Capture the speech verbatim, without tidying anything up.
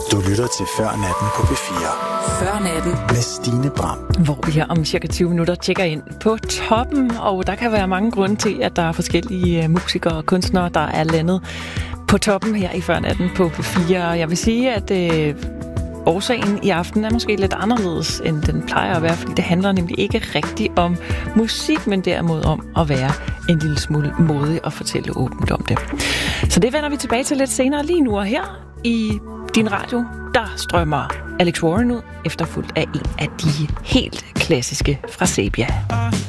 Du lytter til Før Natten på P fire. Før Natten med Stine Bram. Hvor vi her om cirka tyve minutter tjekker ind på toppen, og der kan være mange grunde til, at der er forskellige musikere og kunstnere, der er landet på toppen her i Før Natten på P fire. Jeg vil sige, at øh, årsagen i aften er måske lidt anderledes, end den plejer at være, fordi det handler nemlig ikke rigtig om musik, men derimod om at være en lille smule modig og fortælle åbent om det. Så det vender vi tilbage til lidt senere. Lige nu og her i din radio, der strømmer Alex Warren ud, efterfulgt af en af de helt klassiske fra Sepia.